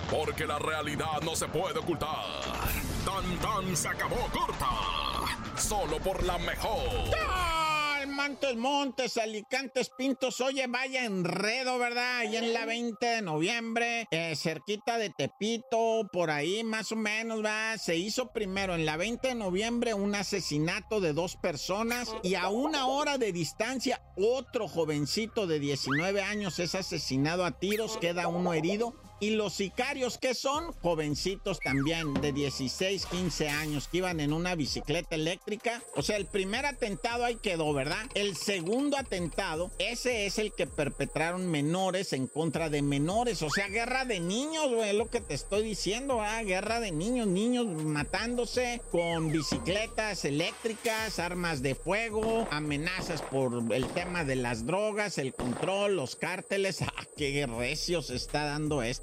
porque la realidad no se puede ocultar. Tan tan se acabó corta, solo por la mejor. Montes, Alicantes, Pintos, oye, vaya enredo, ¿verdad? Ahí en la 20 de noviembre, cerquita de Tepito, por ahí más o menos, ¿va? Se hizo primero en la 20 de noviembre un asesinato de 2 personas y a 1 hora de distancia otro jovencito de 19 años es asesinado a tiros, queda uno herido. Y los sicarios, ¿qué son? Jovencitos también, de 16, 15 años, que iban en una bicicleta eléctrica. O sea, el primer atentado ahí quedó, ¿verdad? El segundo atentado, ese es el que perpetraron menores en contra de menores. O sea, guerra de niños, güey, es lo que te estoy diciendo, ¿verdad? Guerra de niños, niños matándose con bicicletas eléctricas, armas de fuego, amenazas por el tema de las drogas, el control, los cárteles. ¡Ah, qué recio se está dando esto!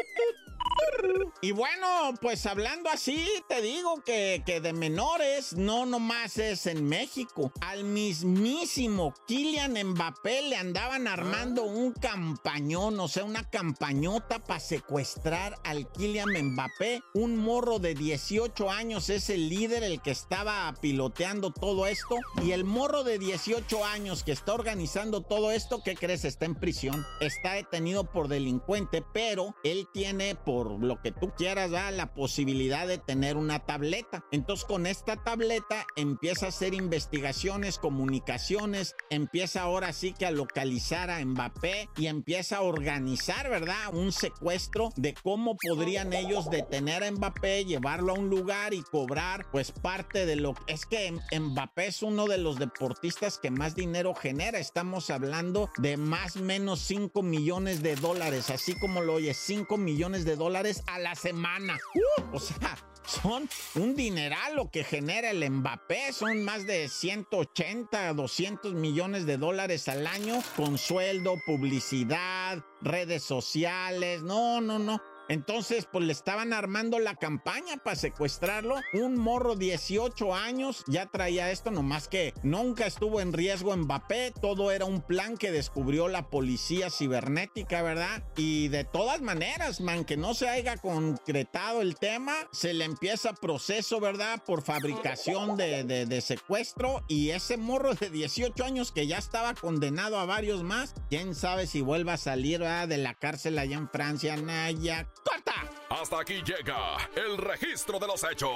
Y bueno, pues hablando así, te digo que de menores no nomás es en México. Al mismísimo Kylian Mbappé le andaban armando un campañón, o sea, una campañota para secuestrar al Kylian Mbappé. Un morro de 18 años es el líder, el que estaba piloteando todo esto. Y el morro de 18 años que está organizando todo esto, ¿qué crees? Está en prisión. Está detenido por delincuente, pero él tiene, por lo que tú quieras, ¿verdad?, la posibilidad de tener una tableta. Entonces, con esta tableta empieza a hacer investigaciones, comunicaciones, empieza ahora sí que a localizar a Mbappé y empieza a organizar, ¿verdad?, un secuestro de cómo podrían ellos detener a Mbappé, llevarlo a un lugar y cobrar, pues, parte de lo... Es que Mbappé es uno de los deportistas que más dinero genera. Estamos hablando de más o menos $5 millones, así como lo oyes, $5 millones a la semana. O sea, son un dineral lo que genera el Mbappé. Son más de 180, 200 millones de dólares al año con sueldo, publicidad, redes sociales. No. Entonces, pues le estaban armando la campaña para secuestrarlo. Un morro 18 años ya traía esto, nomás que nunca estuvo en riesgo Mbappé. Todo era un plan que descubrió la policía cibernética, ¿verdad? Y de todas maneras, man, que no se haya concretado el tema, se le empieza proceso, ¿verdad?, por fabricación de secuestro. Y ese morro de 18 años que ya estaba condenado a varios más, quién sabe si vuelva a salir, ¿verdad?, de la cárcel allá en Francia. Naya. ¡Corta! Hasta aquí llega el registro de los hechos.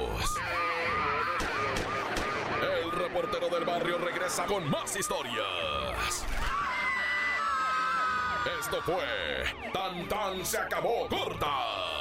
El reportero del barrio regresa con más historias. Esto fue Tan Tan se acabó corta.